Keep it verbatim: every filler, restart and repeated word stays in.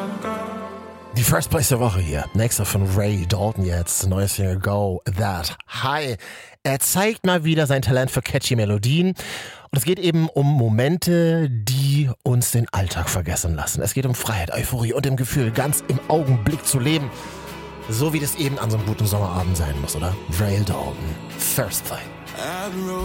Die First Place der Woche hier. Nächster von Ray Dalton jetzt. Neues Single Go That High. Er zeigt mal wieder sein Talent für catchy Melodien. Und es geht eben um Momente, die uns den Alltag vergessen lassen. Es geht um Freiheit, Euphorie und dem Gefühl, ganz im Augenblick zu leben. So wie das eben an so einem guten Sommerabend sein muss, oder? Ray Dalton. First Thing.